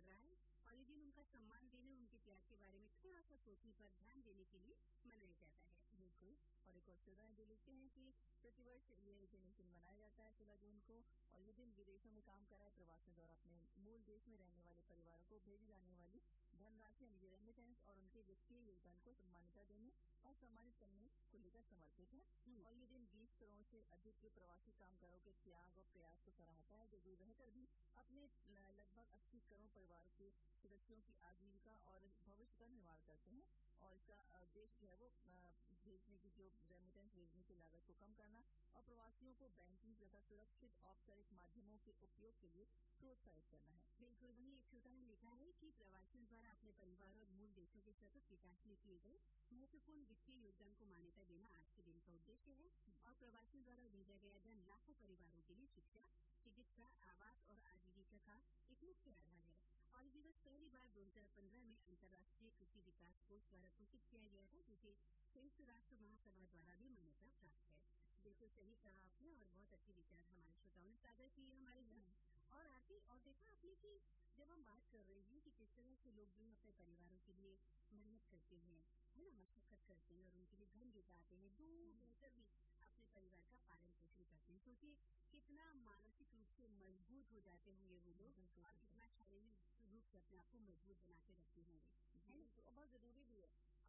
बढ़ रहा है और ये दिन उनका सम्मान देने, उनके त्याग के बारे में थोड़ा सा सोचने पर ध्यान देने के लिए मनाया जाता है। बिल्कुल। और एक और श्रोता है जो लिखते हैं कि प्रतिवर्ष ये दिन मनाया जाता है 16 जून को, और ये दिन विदेशों में काम कर रहे प्रवासियों द्वारा अपने मूल देश में रहने वाले परिवारों को भेजी जाने वाली धनराशि यानी रेमिटेंस और उनके वित्तीय योगदान को सम्मानिता देने और सम्मानित करने को लेकर समर्पित है। और ये दिन 20 करोड़ से अधिक प्रवासी कामगारों के त्याग और प्रयास को सराहता है, जो दूर रहकर भी अपने लगभग 80 करोड़ परिवार के सदस्यों की आजीविका और भविष्य का निर्माण करते हैं। और इसका उद्देश्य जो है वो भेजने की जो रेमिटेंस भेजने की लागत को कम करना और प्रवासियों को बैंकिंग तथा सुरक्षित औपचारिक माध्यमों के उपयोग के लिए प्रोत्साहित करना है। बिल्कुल। वहीं एक श्रोता ने लिखा है कि प्रवासियों द्वारा अपने परिवार और मूल देशों के सतत विकास में किए गए महत्वपूर्ण वित्तीय योगदान को मान्यता देना आज के दिन का उद्देश्य है और प्रवासियों द्वारा भेजा गया धन लाखों परिवारों के लिए शिक्षा, चिकित्सा, आवास और आजीविका का एक मुख्य आधार है। और ये दिवस पहली बार 2015 में अंतर्राष्ट्रीय कृषि विकास कोष द्वारा घोषित किया गया था, जिसे संयुक्त राष्ट्र महासभा द्वारा भी मान्यता प्राप्त है। बिल्कुल सही कहा आपने और बहुत अच्छे विचार हमारे श्रोताओं ने साझा किए हमारे साथ। और आरती, और देखा आपने कि जब हम बात कर रहे हैं कि किस तरह से लोग जो अपने परिवारों के लिए मेहनत करते हैं, है ना, मशक्कत करते हैं और उनके लिए धन जुटाते हैं, दूर रहकर भी अपने परिवार का पालन पोषण करते हैं, क्योंकि कितना मानसिक रूप से मजबूत हो जाते होंगे वो लोग और कितना शारीरिक रूप से अपने आप को मजबूत बना के रखते होंगे। और बहुत जरूरी भी है।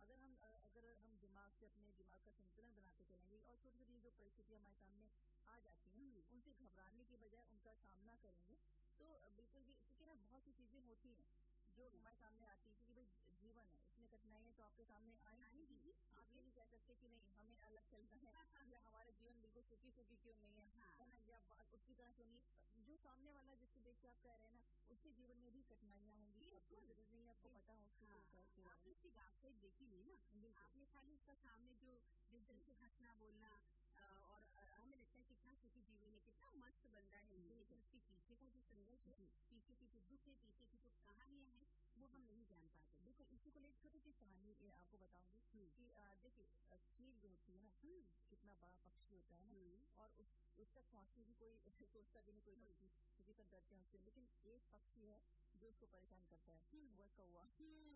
अगर हम दिमाग से अपने दिमाग का संतुलन बनाते चलेंगे और छोटी छोटी जो परिस्थितियां हमारे सामने आ जाती हैं उनसे घबराने की बजाय उनका सामना करेंगे तो बिल्कुल भी, क्योंकि ना बहुत सी चीजें होती हैं जो हमारे सामने आती है, क्योंकि भाई जीवन है, इसमें कठिनाइयां तो आपके सामने आएंगी। आप ये नहीं कह सकते कि नहीं हमें अलग चलना है या हमारा जीवन बिल्कुल सुखी सुखी क्यों नहीं है, या उसकी तरह क्यों नहीं। जो सामने वाला जिसको देख के आप कह रहे हैं ना, उसके जीवन में भी कठिनाइयां होंगी, जरूरी नहीं है आपको पता हो। आपने उसकी बात देखी नहीं ना, आपने खाली उसका सामने जो जिस तरह से हंसना बोलना और हमें लगता है कितना सुखी जीवन है, कितना मस्त बंदा है, लेकिन उसके पीछे का जो संघर्ष है, पीछे की जो दुख है, पीछे की जो कहानियां हैं, वो हम नहीं जान पाते। देखो, इसी को लेकर छोटी सी कहानी आपको बताऊंगी कि देखिए चील जो होती है ना, कितना बड़ा पक्षी होता है ना, और उस तक पहुंचने की कोई सोचता भी नहीं कोई पक्षी, क्योंकि सब डरते हैं उससे। लेकिन एक पक्षी है जो उसको परेशान करता है, वो कौवा।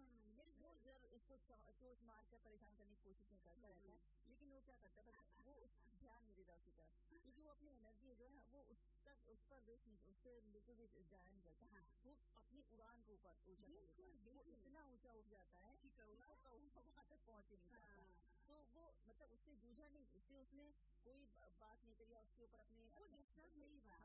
वो जब इसको चोट मार कर परेशान करने की कोशिश नहीं करता रहता है, लेकिन वो क्या करता है, वो ध्यान नहीं देता उसकी तरफ, क्योंकि वो अपनी एनर्जी जो है वो उस पर वेस्ट नहीं, उससे बिल्कुल भी जाया नहीं करता। वो अपनी उड़ान के ऊपर ऊंचा करता है, वो इतना ऊंचा उठ जाता है कि वहां तक पहुंच ही नहीं पाता। तो वो मतलब उससे जूझा नहीं, उससे उसने कोई बात नहीं करी, उसके ऊपर अपने डिस्टर्ब नहीं हुआ,